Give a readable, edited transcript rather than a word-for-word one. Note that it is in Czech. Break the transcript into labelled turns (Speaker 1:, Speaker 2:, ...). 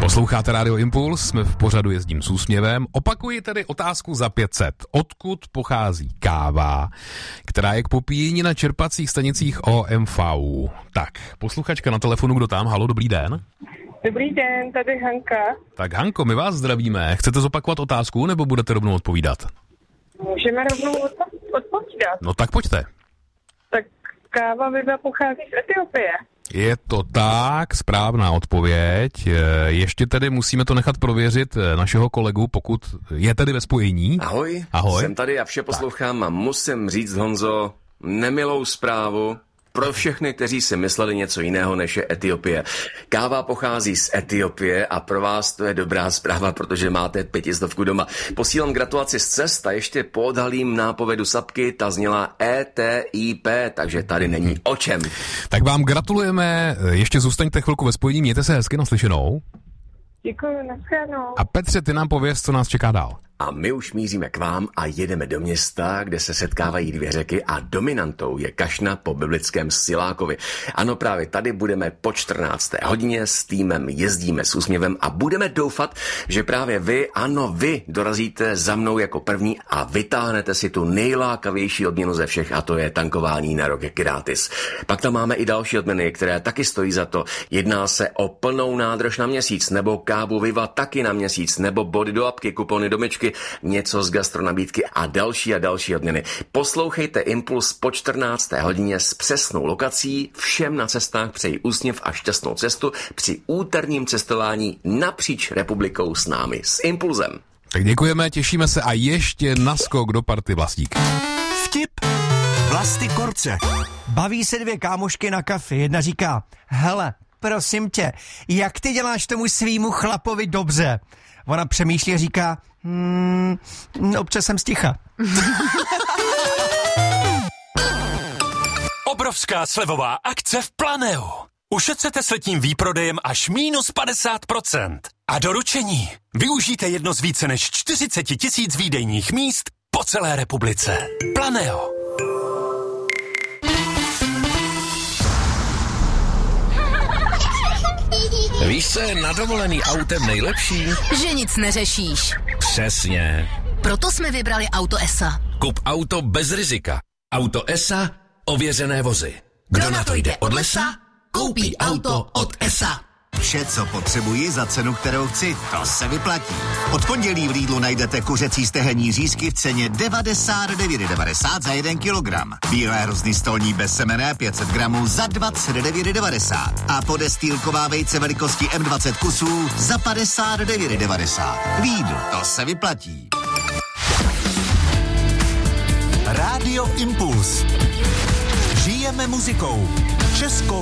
Speaker 1: Posloucháte Radio Impuls, jsme v pořadu Jezdím s úsměvem. Opakuji tedy otázku za 500. Odkud pochází káva, která je k popíjení na čerpacích stanicích OMV? Tak, posluchačka na telefonu, kdo tam? Halo, dobrý den.
Speaker 2: Dobrý den, tady Hanka.
Speaker 1: Tak Hanko, my vás zdravíme. Chcete zopakovat otázku, nebo budete rovnou odpovídat?
Speaker 2: Můžeme rovnou odpovídat.
Speaker 1: No tak pojďte.
Speaker 2: Tak káva pochází z Etiopie.
Speaker 1: Je to tak, správná odpověď. Ještě tedy musíme to nechat prověřit našeho kolegu, pokud je tedy ve spojení.
Speaker 3: Ahoj,
Speaker 1: Ahoj.
Speaker 3: Jsem tady a vše poslouchám a musím říct, Honzo, nemilou zprávu pro všechny, kteří si mysleli něco jiného, než je Etiopie. Káva pochází z Etiopie a pro vás to je dobrá zpráva, protože máte 500 doma. Posílám gratulaci z cest a ještě podhalím nápovědu Sapky, ta zněla ETIP, takže tady není o čem.
Speaker 1: Tak vám gratulujeme, ještě zůstaňte chvilku ve spojení, mějte se hezky, naslyšenou.
Speaker 2: Děkuji, nashledanou.
Speaker 1: A Petře, ty nám pověz, co nás čeká dál.
Speaker 3: A my už míříme k vám a jedeme do města, kde se setkávají dvě řeky a dominantou je kašna po biblickém Silákovi. Ano, právě tady budeme po 14. hodině s týmem Jezdíme s úsměvem a budeme doufat, že právě vy, ano vy, dorazíte za mnou jako první a vytáhnete si tu nejlákavější odměnu ze všech a to je tankování na rok gratis. Pak tam máme i další odměny, které taky stojí za to. Jedná se o plnou nádrž na měsíc, nebo kávu Viva taky na měsíc, nebo body do apky, kupony do myčky, něco z gastronabídky a další odměny. Poslouchejte Impuls po 14. hodině s přesnou lokací. Všem na cestách přeji úsměv a šťastnou cestu při úterním cestování napříč republikou s námi, s Impulzem.
Speaker 1: Tak děkujeme, těšíme se a ještě naskok do party Vlastík.
Speaker 4: Vtip Vlasty Korce. Baví se dvě kámošky na kafi. Jedna říká: hele, prosím tě, jak ty děláš tomu svýmu chlapovi dobře? Ona přemýšlí a říká: občas jsem sticha.
Speaker 5: Obrovská slevová akce v Planeu. Ušetřete s letním výprodejem až -50%. A doručení. Využijte jedno z více než 40 000 výdejních míst po celé republice. Planeo.
Speaker 6: Víš, co je na dovolený autem nejlepší?
Speaker 7: Že nic neřešíš.
Speaker 6: Přesně.
Speaker 7: Proto jsme vybrali Auto ESA.
Speaker 6: Kup auto bez rizika. Auto ESA, ověřené vozy. Kdo na to jde od lesa, koupí auto od ESA.
Speaker 8: Vše, co potřebuji za cenu, kterou chci, to se vyplatí. Od pondělí v Lidlu najdete kuřecí stehenní řízky v ceně 99,90 za 1 kilogram. Bílé hrozny stolní bezsemenné 500 gramů za 29,90. A podestýlková vejce velikosti M20 kusů za 59,90. Lidl, to se vyplatí.
Speaker 4: Rádio Impuls. Žijeme muzikou. Českou